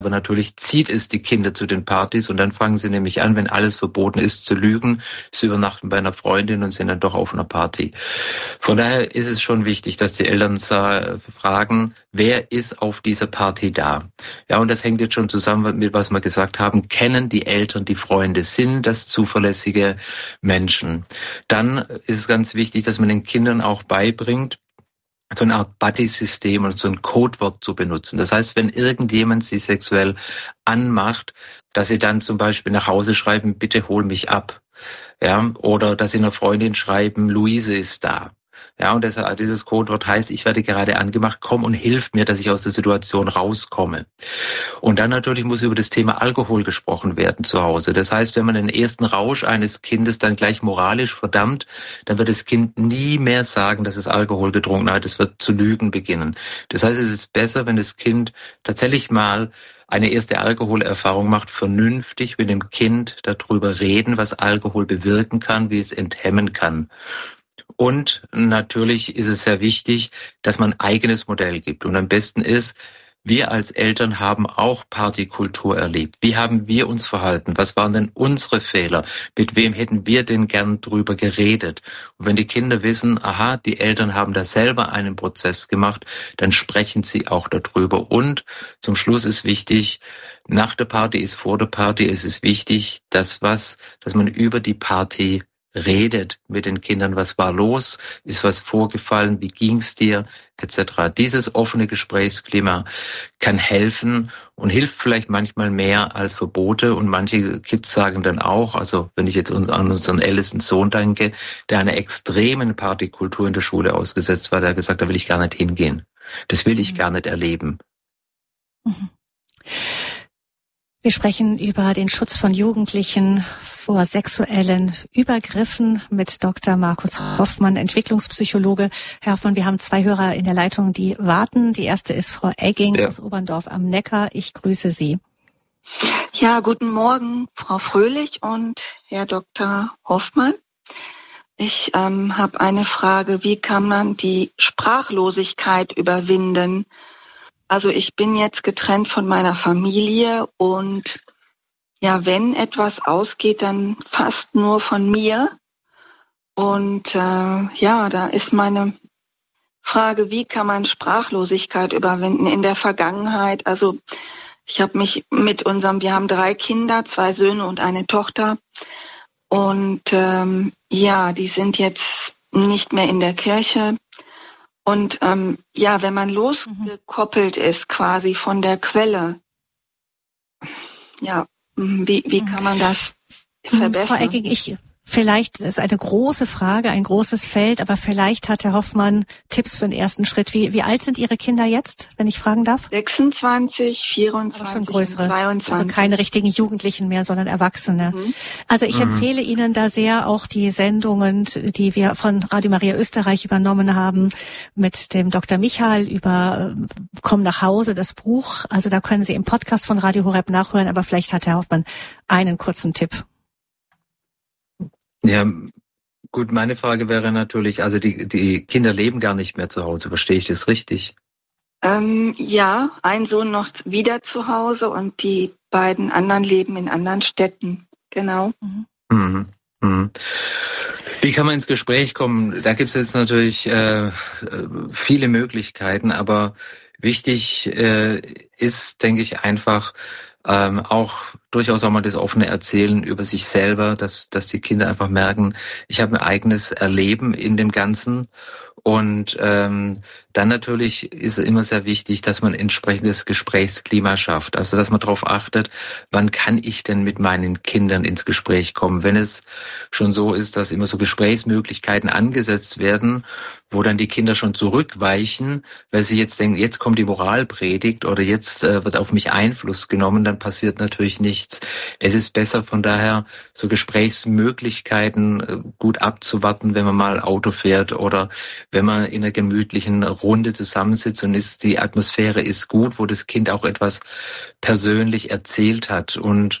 Aber natürlich zieht es die Kinder zu den Partys und dann fangen sie nämlich an, wenn alles verboten ist, zu lügen. Sie übernachten bei einer Freundin und sind dann doch auf einer Party. Von daher ist es schon wichtig, dass die Eltern fragen, wer ist auf dieser Party da? Ja, und das hängt jetzt schon zusammen mit, was wir gesagt haben. Kennen die Eltern die Freunde? Sind das zuverlässige Menschen? Dann ist es ganz wichtig, dass man den Kindern auch beibringt, so eine Art Buddy-System und so ein Codewort zu benutzen. Das heißt, wenn irgendjemand sie sexuell anmacht, dass sie dann zum Beispiel nach Hause schreiben, bitte hol mich ab. Ja, oder dass sie einer Freundin schreiben, Luise ist da. Ja, und dieses Codewort heißt, ich werde gerade angemacht, komm und hilf mir, dass ich aus der Situation rauskomme. Und dann natürlich muss über das Thema Alkohol gesprochen werden zu Hause. Das heißt, wenn man den ersten Rausch eines Kindes dann gleich moralisch verdammt, dann wird das Kind nie mehr sagen, dass es Alkohol getrunken hat. Es wird zu lügen beginnen. Das heißt, es ist besser, wenn das Kind tatsächlich mal eine erste Alkoholerfahrung macht, vernünftig mit dem Kind darüber reden, was Alkohol bewirken kann, wie es enthemmen kann. Und natürlich ist es sehr wichtig, dass man ein eigenes Modell gibt. Und am besten ist, wir als Eltern haben auch Partykultur erlebt. Wie haben wir uns verhalten? Was waren denn unsere Fehler? Mit wem hätten wir denn gern drüber geredet? Und wenn die Kinder wissen, aha, die Eltern haben da selber einen Prozess gemacht, dann sprechen sie auch darüber. Und zum Schluss ist wichtig, nach der Party ist vor der Party, es ist wichtig, dass man über die Party redet mit den Kindern, was war los, ist was vorgefallen, wie ging's dir, etc. Dieses offene Gesprächsklima kann helfen und hilft vielleicht manchmal mehr als Verbote. Und manche Kids sagen dann auch, also wenn ich jetzt an unseren ältesten Sohn denke, der einer extremen Partykultur in der Schule ausgesetzt war, der hat gesagt, da will ich gar nicht hingehen. Das will ich gar nicht erleben. Mhm. Wir sprechen über den Schutz von Jugendlichen vor sexuellen Übergriffen mit Dr. Markus Hoffmann, Entwicklungspsychologe. Herr Hoffmann, wir haben 2 Hörer in der Leitung, die warten. Die erste ist Frau Egging aus Oberndorf am Neckar. Ich grüße Sie. Ja, guten Morgen, Frau Fröhlich und Herr Dr. Hoffmann. Ich habe eine Frage. Wie kann man die Sprachlosigkeit überwinden? Also ich bin jetzt getrennt von meiner Familie und ja, wenn etwas ausgeht, dann fast nur von mir. Und da ist meine Frage, wie kann man Sprachlosigkeit überwinden in der Vergangenheit? Also ich habe mich wir haben 3 Kinder, 2 Söhne und eine Tochter. Und die sind jetzt nicht mehr in der Kirche. Und wenn man losgekoppelt ist quasi von der Quelle, wie kann man das verbessern? Frau Egging, vielleicht ist eine große Frage, ein großes Feld, aber vielleicht hat Herr Hoffmann Tipps für den ersten Schritt. Wie alt sind Ihre Kinder jetzt, wenn ich fragen darf? 26, 24 schon größere, und 22. Also keine richtigen Jugendlichen mehr, sondern Erwachsene. Also ich empfehle Ihnen da sehr auch die Sendungen, die wir von Radio Maria Österreich übernommen haben, mit dem Dr. Michael über Komm nach Hause, das Buch. Also da können Sie im Podcast von Radio Horeb nachhören, aber vielleicht hat Herr Hoffmann einen kurzen Tipp. Ja, gut, meine Frage wäre natürlich, also die Kinder leben gar nicht mehr zu Hause, verstehe ich das richtig? Ein Sohn noch wieder zu Hause und die beiden anderen leben in anderen Städten, genau. Wie kann man ins Gespräch kommen? Da gibt es jetzt natürlich viele Möglichkeiten, aber wichtig ist, denke ich, einfach auch durchaus auch mal das offene Erzählen über sich selber, dass die Kinder einfach merken, ich habe ein eigenes Erleben in dem Ganzen. Und dann natürlich ist es immer sehr wichtig, dass man entsprechendes Gesprächsklima schafft. Also dass man darauf achtet, wann kann ich denn mit meinen Kindern ins Gespräch kommen. Wenn es schon so ist, dass immer so Gesprächsmöglichkeiten angesetzt werden, wo dann die Kinder schon zurückweichen, weil sie jetzt denken, jetzt kommt die Moralpredigt oder jetzt wird auf mich Einfluss genommen, dann passiert natürlich nichts. Es ist besser von daher, so Gesprächsmöglichkeiten gut abzuwarten, wenn man mal Auto fährt oder wenn man in einer gemütlichen Runde zusammensitzt und die Atmosphäre ist gut, wo das Kind auch etwas persönlich erzählt hat. Und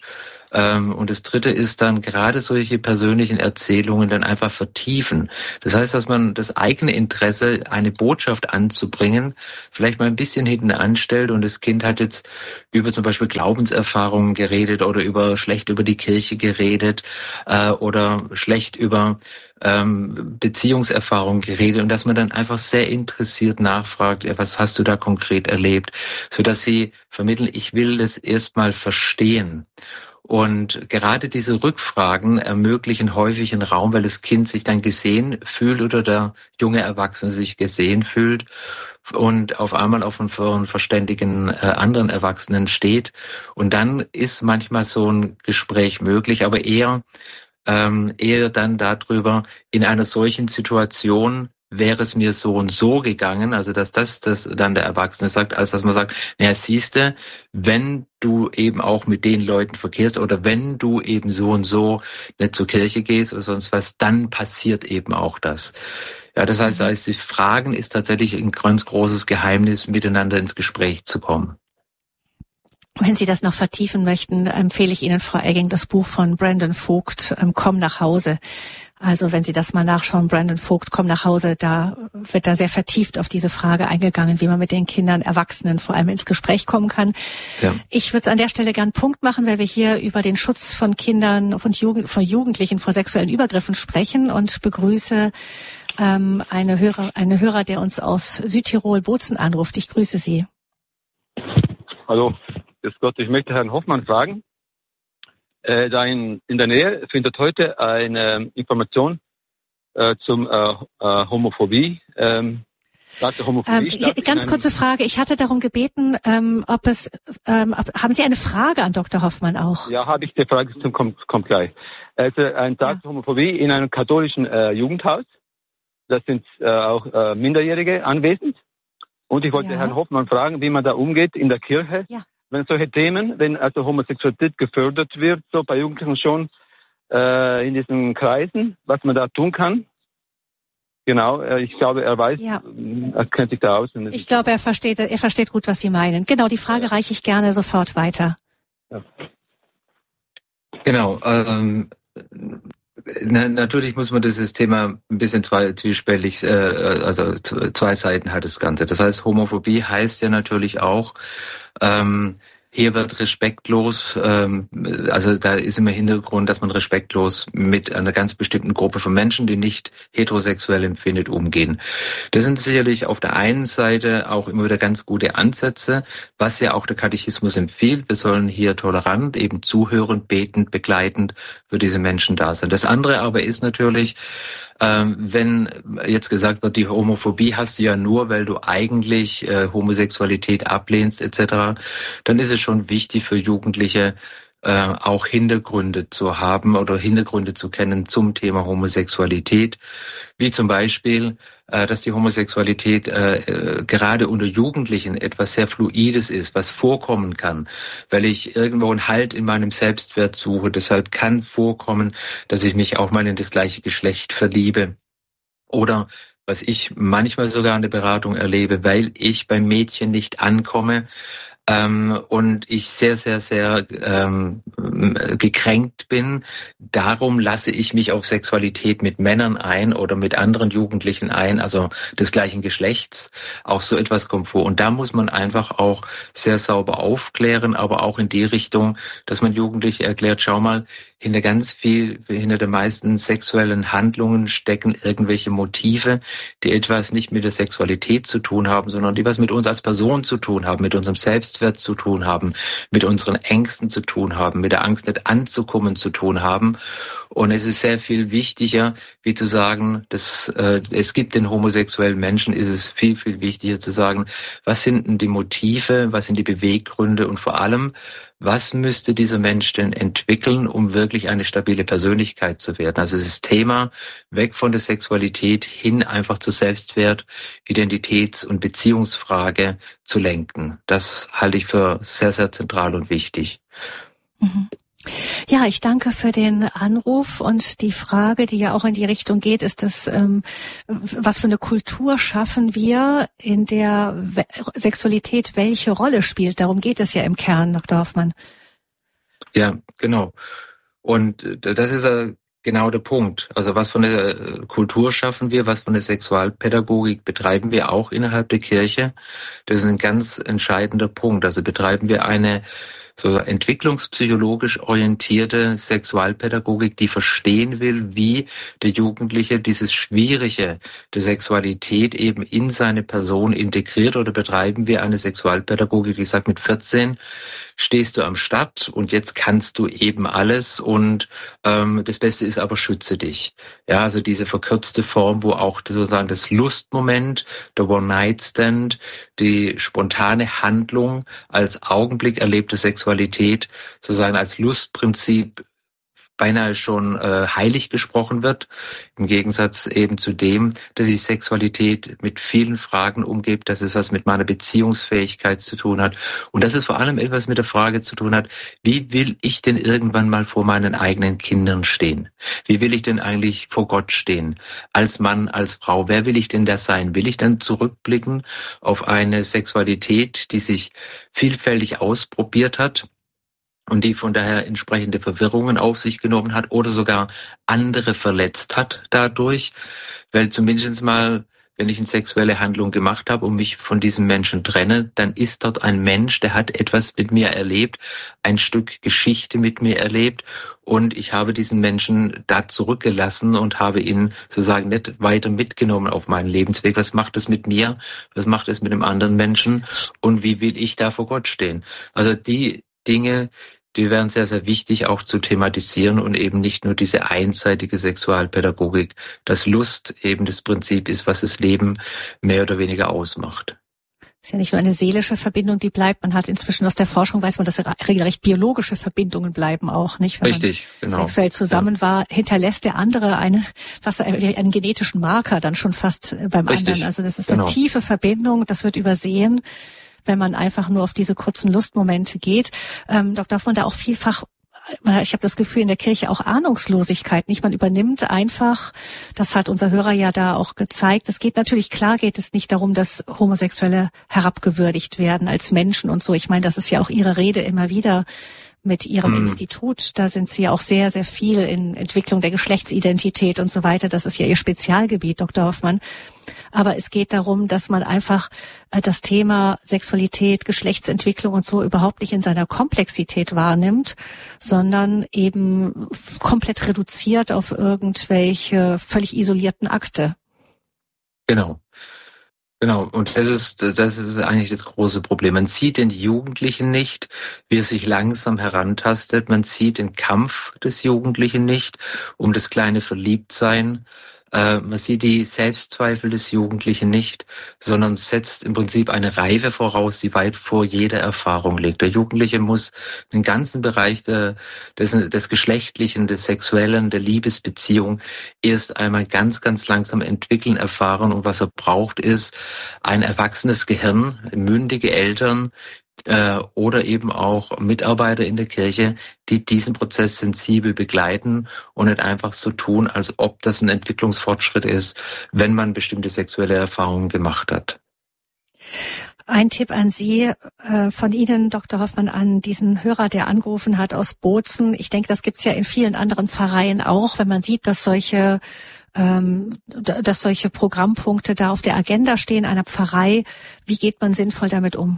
Und das Dritte ist dann gerade solche persönlichen Erzählungen dann einfach vertiefen. Das heißt, dass man das eigene Interesse, eine Botschaft anzubringen, vielleicht mal ein bisschen hinten anstellt und das Kind hat jetzt über zum Beispiel Glaubenserfahrungen geredet oder schlecht über die Kirche geredet oder schlecht über Beziehungserfahrung geredet und dass man dann einfach sehr interessiert nachfragt, ja, was hast du da konkret erlebt, sodass sie vermitteln, ich will das erstmal verstehen. Und gerade diese Rückfragen ermöglichen häufig einen Raum, weil das Kind sich dann gesehen fühlt oder der junge Erwachsene sich gesehen fühlt und auf einmal auf einen verständigen anderen Erwachsenen steht. Und dann ist manchmal so ein Gespräch möglich, aber eher dann darüber, in einer solchen Situation wäre es mir so und so gegangen, also dass das dann der Erwachsene sagt, als dass man sagt, naja, siehste, wenn du eben auch mit den Leuten verkehrst oder wenn du eben so und so nicht zur Kirche gehst oder sonst was, dann passiert eben auch das. Ja, das heißt, die Fragen ist tatsächlich ein ganz großes Geheimnis, miteinander ins Gespräch zu kommen. Wenn Sie das noch vertiefen möchten, empfehle ich Ihnen, Frau Egging, das Buch von Brandon Vogt, Komm nach Hause. Also wenn Sie das mal nachschauen, Brandon Vogt, Komm nach Hause, da wird da sehr vertieft auf diese Frage eingegangen, wie man mit den Kindern, Erwachsenen vor allem ins Gespräch kommen kann. Ja. Ich würde es an der Stelle gern Punkt machen, weil wir hier über den Schutz von Kindern, von Jugendlichen vor sexuellen Übergriffen sprechen und begrüße eine Hörer, der uns aus Südtirol, Bozen anruft. Ich grüße Sie. Hallo. Grüß Gott, ich möchte Herrn Hoffmann fragen, da in der Nähe findet heute eine Information zum Homophobie. Ganz kurze Frage, ich hatte darum gebeten, haben Sie eine Frage an Dr. Hoffmann auch? Ja, habe ich, die Frage kommt gleich. Also ein Tag zur Homophobie in einem katholischen Jugendhaus, da sind auch Minderjährige anwesend und ich wollte Herrn Hoffmann fragen, wie man da umgeht in der Kirche. Ja. Wenn solche Themen, wenn also Homosexualität gefördert wird, so bei Jugendlichen schon in diesen Kreisen, was man da tun kann. Genau, ich glaube, er weiß, er kennt sich da aus. Ich glaube, er versteht gut, was Sie meinen. Genau, die Frage reiche ich gerne sofort weiter. Ja. Genau, natürlich muss man dieses Thema ein bisschen zwiespältig, also zwei Seiten hat das Ganze. Das heißt, Homophobie heißt ja natürlich auch, hier wird respektlos, also da ist immer Hintergrund, dass man respektlos mit einer ganz bestimmten Gruppe von Menschen, die nicht heterosexuell empfindet, umgehen. Das sind sicherlich auf der einen Seite auch immer wieder ganz gute Ansätze, was ja auch der Katechismus empfiehlt. Wir sollen hier tolerant, eben zuhörend, betend, begleitend für diese Menschen da sein. Das andere aber ist natürlich, wenn jetzt gesagt wird, die Homophobie hast du ja nur, weil du eigentlich Homosexualität ablehnst etc., dann ist es schon wichtig für Jugendliche, auch Hintergründe zu haben oder Hintergründe zu kennen zum Thema Homosexualität, wie zum Beispiel, dass die Homosexualität gerade unter Jugendlichen etwas sehr Fluides ist, was vorkommen kann, weil ich irgendwo einen Halt in meinem Selbstwert suche. Deshalb kann vorkommen, dass ich mich auch mal in das gleiche Geschlecht verliebe. Oder was ich manchmal sogar in der Beratung erlebe, weil ich beim Mädchen nicht ankomme, und ich sehr, sehr, sehr gekränkt bin. Darum lasse ich mich auf Sexualität mit Männern ein oder mit anderen Jugendlichen ein, also des gleichen Geschlechts. Auch so etwas kommt vor. Und da muss man einfach auch sehr sauber aufklären, aber auch in die Richtung, dass man Jugendliche erklärt, schau mal, hinter den meisten sexuellen Handlungen stecken irgendwelche Motive, die etwas nicht mit der Sexualität zu tun haben, sondern die was mit uns als Person zu tun haben, mit unserem Selbstwert zu tun haben, mit unseren Ängsten zu tun haben, mit der Angst nicht anzukommen zu tun haben. Und es ist sehr viel wichtiger, wie zu sagen, dass es gibt den homosexuellen Menschen, ist es viel, viel wichtiger zu sagen, was sind denn die Motive, was sind die Beweggründe und vor allem, was müsste dieser Mensch denn entwickeln, um wirklich eine stabile Persönlichkeit zu werden? Also das Thema weg von der Sexualität hin einfach zur Selbstwert, Identitäts- und Beziehungsfrage zu lenken. Das halte ich für sehr, sehr zentral und wichtig. Mhm. Ja, ich danke für den Anruf und die Frage, die ja auch in die Richtung geht, ist das, was für eine Kultur schaffen wir, in der Sexualität welche Rolle spielt? Darum geht es ja im Kern, Dr. Hoffmann. Ja, genau. Und das ist genau der Punkt. Also was für eine Kultur schaffen wir, was für eine Sexualpädagogik betreiben wir auch innerhalb der Kirche? Das ist ein ganz entscheidender Punkt. Also betreiben wir eine so entwicklungspsychologisch orientierte Sexualpädagogik, die verstehen will, wie der Jugendliche dieses Schwierige der Sexualität eben in seine Person integriert, oder betreiben wir eine Sexualpädagogik, die sagt, mit 14 stehst du am Start und jetzt kannst du eben alles und das Beste ist aber, schütze dich. Ja, also diese verkürzte Form, wo auch sozusagen das Lustmoment, der One-Night-Stand, die spontane Handlung als Augenblick erlebte Sexualität sozusagen als Lustprinzip beinahe schon heilig gesprochen wird, im Gegensatz eben zu dem, dass sich Sexualität mit vielen Fragen umgibt, dass es was mit meiner Beziehungsfähigkeit zu tun hat und dass es vor allem etwas mit der Frage zu tun hat, wie will ich denn irgendwann mal vor meinen eigenen Kindern stehen? Wie will ich denn eigentlich vor Gott stehen? Als Mann, als Frau, wer will ich denn da sein? Will ich dann zurückblicken auf eine Sexualität, die sich vielfältig ausprobiert hat und die von daher entsprechende Verwirrungen auf sich genommen hat oder sogar andere verletzt hat dadurch, weil zumindest mal, wenn ich eine sexuelle Handlung gemacht habe und mich von diesem Menschen trenne, dann ist dort ein Mensch, der hat etwas mit mir erlebt, ein Stück Geschichte mit mir erlebt und ich habe diesen Menschen da zurückgelassen und habe ihn sozusagen nicht weiter mitgenommen auf meinen Lebensweg. Was macht es mit mir? Was macht es mit dem anderen Menschen? Und wie will ich da vor Gott stehen? Also die Dinge, die wären sehr, sehr wichtig auch zu thematisieren und eben nicht nur diese einseitige Sexualpädagogik, dass Lust eben das Prinzip ist, was das Leben mehr oder weniger ausmacht. Ist ja nicht nur eine seelische Verbindung, die bleibt. Man hat inzwischen aus der Forschung, weiß man, dass regelrecht biologische Verbindungen bleiben auch, nicht? Wenn Richtig, man genau. Sexuell zusammen war, hinterlässt der andere einen genetischen Marker dann schon fast beim Richtig, anderen. Also das ist genau. eine tiefe Verbindung, das wird übersehen, wenn man einfach nur auf diese kurzen Lustmomente geht. Doch darf man da auch vielfach, ich habe das Gefühl, in der Kirche auch Ahnungslosigkeit, nicht? Man übernimmt einfach, das hat unser Hörer ja da auch gezeigt, es geht natürlich, klar geht es nicht darum, dass Homosexuelle herabgewürdigt werden als Menschen und so. Ich meine, das ist ja auch Ihre Rede immer wieder mit Ihrem Institut. Da sind Sie ja auch sehr, sehr viel in Entwicklung der Geschlechtsidentität und so weiter. Das ist ja Ihr Spezialgebiet, Dr. Hoffmann. Aber es geht darum, dass man einfach das Thema Sexualität, Geschlechtsentwicklung und so überhaupt nicht in seiner Komplexität wahrnimmt, sondern eben komplett reduziert auf irgendwelche völlig isolierten Akte. Genau. Genau, und das ist eigentlich das große Problem. Man sieht den Jugendlichen nicht, wie er sich langsam herantastet. Man sieht den Kampf des Jugendlichen nicht um das kleine Verliebtsein. Man sieht die Selbstzweifel des Jugendlichen nicht, sondern setzt im Prinzip eine Reife voraus, die weit vor jeder Erfahrung liegt. Der Jugendliche muss den ganzen Bereich des Geschlechtlichen, des Sexuellen, der Liebesbeziehung erst einmal ganz, ganz langsam entwickeln, erfahren. Und was er braucht, ist ein erwachsenes Gehirn, mündige Eltern, oder eben auch Mitarbeiter in der Kirche, die diesen Prozess sensibel begleiten und nicht einfach so tun, als ob das ein Entwicklungsfortschritt ist, wenn man bestimmte sexuelle Erfahrungen gemacht hat. Ein Tipp an Sie von Ihnen, Dr. Hoffmann, an diesen Hörer, der angerufen hat aus Bozen. Ich denke, das gibt's ja in vielen anderen Pfarreien auch, wenn man sieht, dass solche Programmpunkte da auf der Agenda stehen einer Pfarrei. Wie geht man sinnvoll damit um?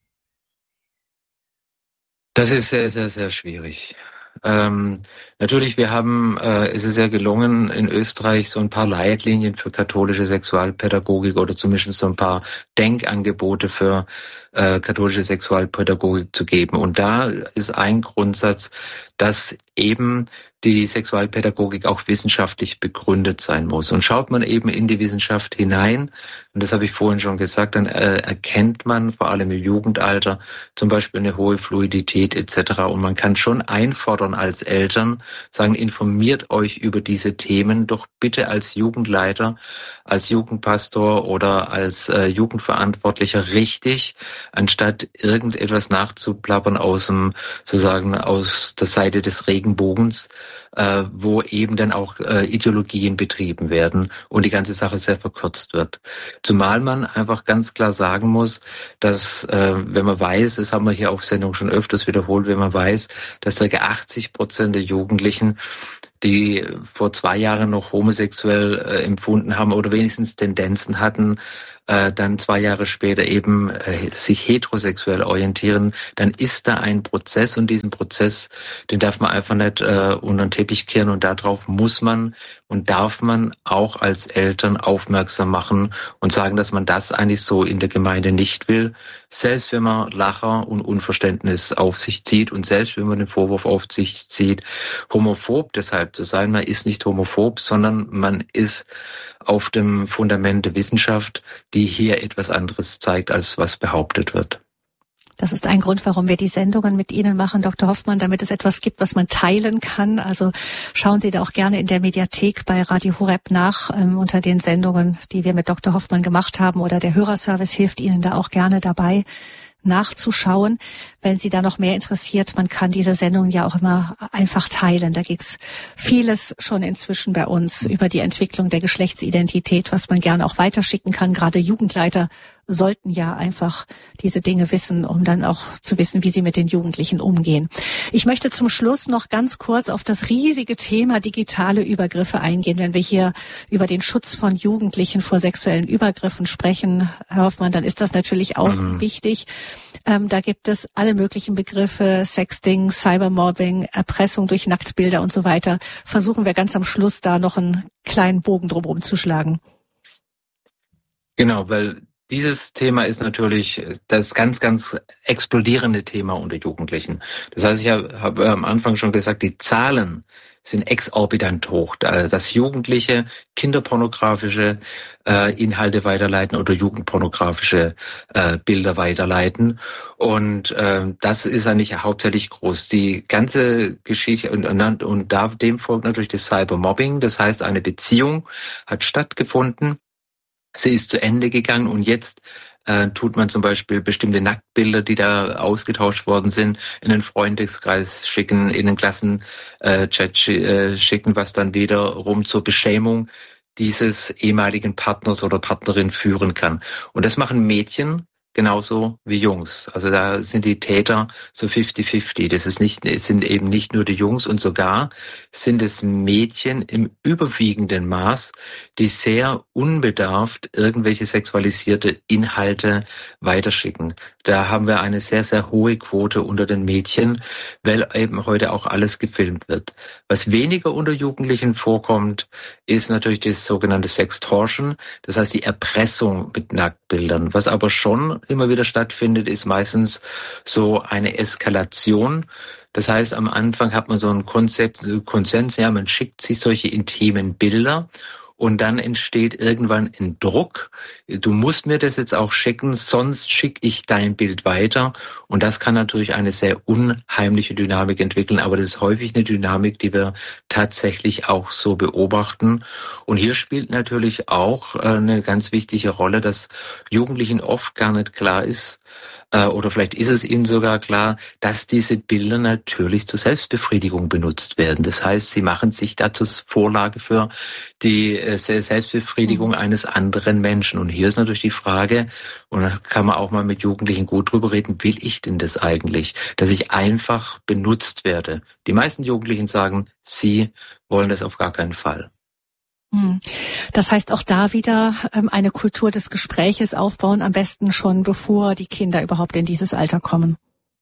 Das ist sehr, sehr, sehr schwierig. Natürlich, es ist ja gelungen, in Österreich so ein paar Leitlinien für katholische Sexualpädagogik oder zumindest so ein paar Denkangebote für katholische Sexualpädagogik zu geben. Und da ist ein Grundsatz, dass eben die Sexualpädagogik auch wissenschaftlich begründet sein muss. Und schaut man eben in die Wissenschaft hinein, und das habe ich vorhin schon gesagt, dann erkennt man vor allem im Jugendalter zum Beispiel eine hohe Fluidität etc. Und man kann schon einfordern als Eltern, sagen, informiert euch über diese Themen doch bitte als Jugendleiter, als Jugendpastor oder als Jugendverantwortlicher richtig, anstatt irgendetwas nachzuplappern aus der Seite des Regenbogens, wo eben dann auch Ideologien betrieben werden und die ganze Sache sehr verkürzt wird. Zumal man einfach ganz klar sagen muss, dass wenn man weiß, das haben wir hier auf Sendung schon öfters wiederholt, wenn man weiß, dass ca. 80% der Jugendlichen, die vor 2 Jahren noch homosexuell empfunden haben oder wenigstens Tendenzen hatten, dann 2 Jahre später eben sich heterosexuell orientieren, dann ist da ein Prozess und diesen Prozess, den darf man einfach nicht unter den Teppich kehren und darauf muss man und darf man auch als Eltern aufmerksam machen und sagen, dass man das eigentlich so in der Gemeinde nicht will, selbst wenn man Lacher und Unverständnis auf sich zieht und selbst wenn man den Vorwurf auf sich zieht, homophob deshalb zu sein. Man ist nicht homophob, sondern man ist auf dem Fundament der Wissenschaft, die hier etwas anderes zeigt, als was behauptet wird. Das ist ein Grund, warum wir die Sendungen mit Ihnen machen, Dr. Hoffmann, damit es etwas gibt, was man teilen kann. Also schauen Sie da auch gerne in der Mediathek bei Radio Horeb nach, unter den Sendungen, die wir mit Dr. Hoffmann gemacht haben, oder der Hörerservice hilft Ihnen da auch gerne dabei nachzuschauen, wenn Sie da noch mehr interessiert. Man kann diese Sendung ja auch immer einfach teilen. Da gibt's vieles schon inzwischen bei uns über die Entwicklung der Geschlechtsidentität, was man gerne auch weiterschicken kann. Gerade Jugendleiter sollten ja einfach diese Dinge wissen, um dann auch zu wissen, wie sie mit den Jugendlichen umgehen. Ich möchte zum Schluss noch ganz kurz auf das riesige Thema digitale Übergriffe eingehen. Wenn wir hier über den Schutz von Jugendlichen vor sexuellen Übergriffen sprechen, Herr Hoffmann, dann ist das natürlich auch wichtig. Da gibt es alle möglichen Begriffe, Sexting, Cybermobbing, Erpressung durch Nacktbilder und so weiter. Versuchen wir ganz am Schluss da noch einen kleinen Bogen drumherum zu schlagen. Genau, weil dieses Thema ist natürlich das ganz, ganz explodierende Thema unter Jugendlichen. Das heißt, ich habe am Anfang schon gesagt, die Zahlen sind exorbitant hoch, dass Jugendliche kinderpornografische Inhalte weiterleiten oder jugendpornografische Bilder weiterleiten. Und das ist eigentlich hauptsächlich groß. Die ganze Geschichte und dem folgt natürlich das Cybermobbing. Das heißt, eine Beziehung hat stattgefunden. Sie ist zu Ende gegangen und jetzt tut man zum Beispiel bestimmte Nacktbilder, die da ausgetauscht worden sind, in den Freundeskreis schicken, in den Klassenchat schicken, was dann wiederum zur Beschämung dieses ehemaligen Partners oder Partnerin führen kann. Und das machen Mädchen genauso wie Jungs. Also da sind die Täter so 50-50. Es sind eben nicht nur die Jungs und sogar sind es Mädchen im überwiegenden Maß, die sehr unbedarft irgendwelche sexualisierte Inhalte weiterschicken. Da haben wir eine sehr, sehr hohe Quote unter den Mädchen, weil eben heute auch alles gefilmt wird. Was weniger unter Jugendlichen vorkommt, ist natürlich das sogenannte Sextortion, das heißt die Erpressung mit Nacktbildern. Was aber schon immer wieder stattfindet, ist meistens so eine Eskalation. Das heißt, am Anfang hat man so einen Konsens, ja, man schickt sich solche intimen Bilder und dann entsteht irgendwann ein Druck. Du musst mir das jetzt auch schicken, sonst schicke ich dein Bild weiter. Und das kann natürlich eine sehr unheimliche Dynamik entwickeln. Aber das ist häufig eine Dynamik, die wir tatsächlich auch so beobachten. Und hier spielt natürlich auch eine ganz wichtige Rolle, dass Jugendlichen oft gar nicht klar ist, oder vielleicht ist es ihnen sogar klar, dass diese Bilder natürlich zur Selbstbefriedigung benutzt werden. Das heißt, sie machen sich da zur Vorlage für die Selbstbefriedigung eines anderen Menschen. Und hier ist natürlich die Frage, und da kann man auch mal mit Jugendlichen gut drüber reden, will ich denn das eigentlich, dass ich einfach benutzt werde? Die meisten Jugendlichen sagen, sie wollen das auf gar keinen Fall. Das heißt auch da wieder eine Kultur des Gespräches aufbauen, am besten schon bevor die Kinder überhaupt in dieses Alter kommen.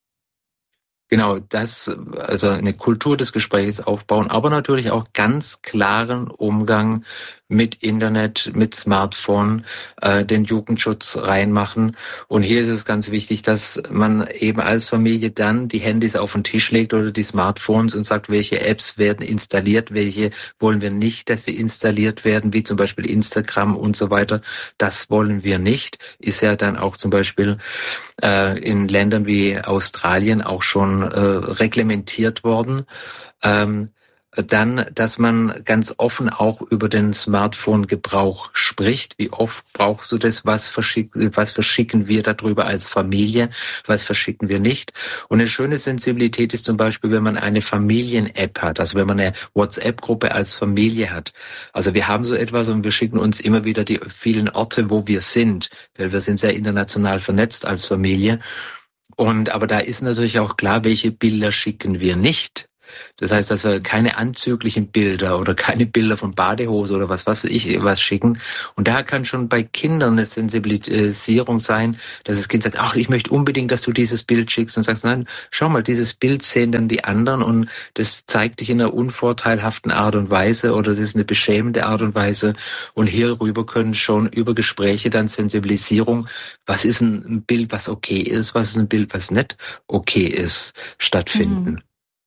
Genau, also eine Kultur des Gesprächs aufbauen, aber natürlich auch ganz klaren Umgang mit Internet, mit Smartphone, den Jugendschutz reinmachen. Und hier ist es ganz wichtig, dass man eben als Familie dann die Handys auf den Tisch legt oder die Smartphones und sagt, welche Apps werden installiert, welche wollen wir nicht, dass sie installiert werden, wie zum Beispiel Instagram und so weiter. Das wollen wir nicht. Ist ja dann auch zum Beispiel in Ländern wie Australien auch schon reglementiert worden. Dann, dass man ganz offen auch über den Smartphone-Gebrauch spricht. Wie oft brauchst du das? Was verschicken wir darüber als Familie? Was verschicken wir nicht? Und eine schöne Sensibilität ist zum Beispiel, wenn man eine Familien-App hat, also wenn man eine WhatsApp-Gruppe als Familie hat. Also wir haben so etwas und wir schicken uns immer wieder die vielen Orte, wo wir sind, weil wir sind sehr international vernetzt als Familie. Aber da ist natürlich auch klar, welche Bilder schicken wir nicht. Das heißt also keine anzüglichen Bilder oder keine Bilder von Badehose oder was schicken. Und da kann schon bei Kindern eine Sensibilisierung sein, dass das Kind sagt, ach, ich möchte unbedingt, dass du dieses Bild schickst, und sagst, nein, schau mal, dieses Bild sehen dann die anderen und das zeigt dich in einer unvorteilhaften Art und Weise oder das ist eine beschämende Art und Weise. Und hierüber können schon über Gespräche dann Sensibilisierung, was ist ein Bild, was okay ist, was ist ein Bild, was nicht okay ist, stattfinden.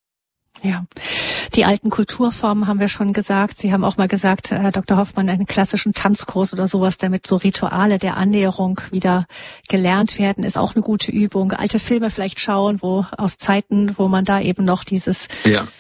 Ja, die alten Kulturformen haben wir schon gesagt. Sie haben auch mal gesagt, Herr Dr. Hoffmann, einen klassischen Tanzkurs oder sowas, damit so Rituale der Annäherung wieder gelernt werden, ist auch eine gute Übung. Alte Filme vielleicht schauen, wo aus Zeiten, wo man da eben noch diese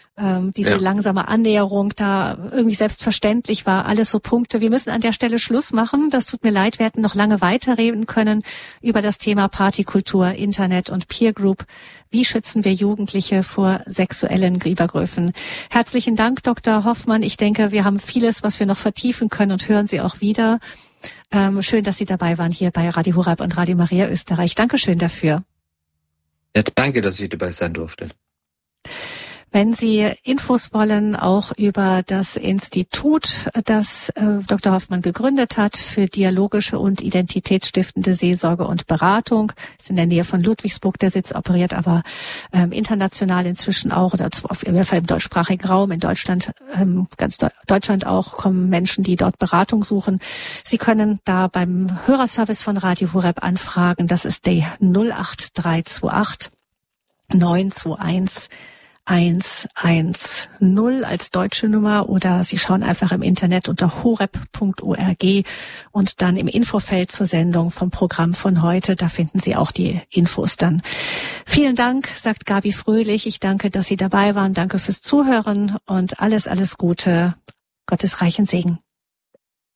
langsame Annäherung da irgendwie selbstverständlich war. Alles so Punkte. Wir müssen an der Stelle Schluss machen. Das tut mir leid. Wir hätten noch lange weiterreden können über das Thema Partykultur, Internet und Peer Group. Wie schützen wir Jugendliche vor sexuellen Übergriffen? Herzlichen Dank, Dr. Hoffmann. Ich denke, wir haben vieles, was wir noch vertiefen können und hören Sie auch wieder. Schön, dass Sie dabei waren hier bei Radio Horeb und Radio Maria Österreich. Dankeschön dafür. Ja, danke, dass ich dabei sein durfte. Wenn Sie Infos wollen, auch über das Institut, das Dr. Hoffmann gegründet hat für dialogische und identitätsstiftende Seelsorge und Beratung, ist in der Nähe von Ludwigsburg der Sitz, operiert aber international inzwischen auch, oder auf jeden Fall im deutschsprachigen Raum, in Deutschland, ganz Deutschland auch, kommen Menschen, die dort Beratung suchen. Sie können da beim Hörerservice von Radio Horeb anfragen, das ist die 08328 921 110 als deutsche Nummer, oder Sie schauen einfach im Internet unter horeb.org und dann im Infofeld zur Sendung vom Programm von heute, da finden Sie auch die Infos dann. Vielen Dank, sagt Gabi Fröhlich. Ich danke, dass Sie dabei waren. Danke fürs Zuhören und alles Gute. Gottes reichen Segen.